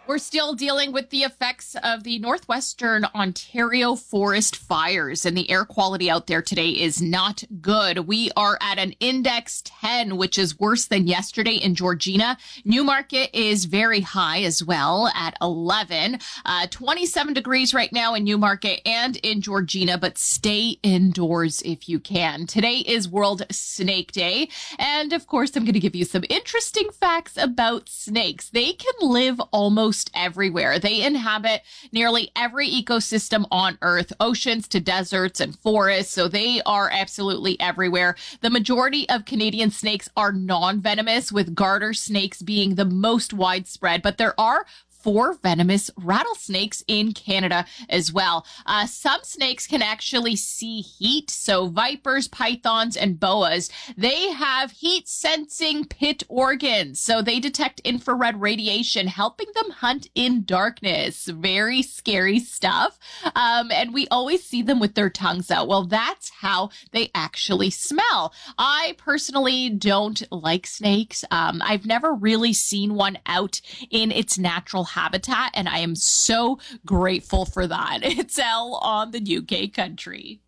We're still dealing with the effects of the Northwestern Ontario forest fires, and the air quality out there today is not good. We are at an index 10, which is worse than yesterday in Georgina. Newmarket is very high as well at 11. 27 degrees right now in Newmarket and in Georgina, but stay indoors if you can. Today is World Snake Day, and of course, I'm going to give you some interesting facts about snakes. They can live almost everywhere. They inhabit nearly every ecosystem on Earth, oceans to deserts and forests, so they are absolutely everywhere. The majority of Canadian snakes are non-venomous, with garter snakes being the most widespread, but there are 4 venomous rattlesnakes in Canada as well. Some snakes can actually see heat. So vipers, pythons, and boas, they have heat-sensing pit organs. So they detect infrared radiation, helping them hunt in darkness. Very scary stuff. And we always see them with their tongues out. Well, that's how they actually smell. I personally don't like snakes. I've never really seen one out in its natural habitat, and I am so grateful for that. It's Elle on the New K Country.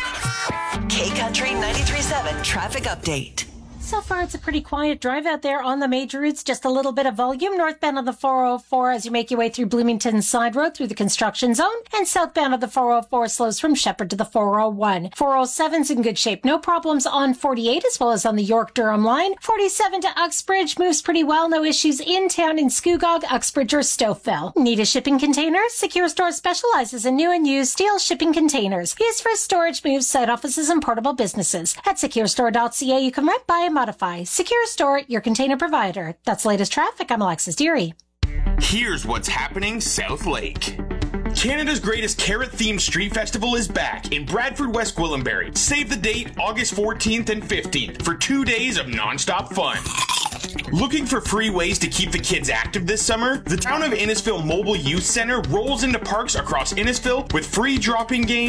K Country 93.7 traffic update. So far, it's a pretty quiet drive out there on the major routes. Just a little bit of volume northbound of the 404 as you make your way through Bloomington Side Road through the construction zone, and southbound of the 404 slows from Shepherd to the 401. 407's in good shape. No problems on 48 as well as on the York-Durham line. 47 to Uxbridge moves pretty well. No issues in town in Scugog, Uxbridge, or Stouffville. Need a shipping container? Secure Store specializes in new and used steel shipping containers used for storage moves, site offices, and portable businesses. At securestore.ca, you can rent, buy, and modify. Secure Store, your container provider. That's the latest traffic. I'm Alexis Deary. Here's what's happening South Lake. Canada's greatest carrot-themed street festival is back in Bradford, West Gwillimbury. Save the date, August 14th and 15th, for 2 days of non-stop fun. Looking for free ways to keep the kids active this summer? The Town of Innisfil Mobile Youth Center rolls into parks across Innisfil with free drop-in games,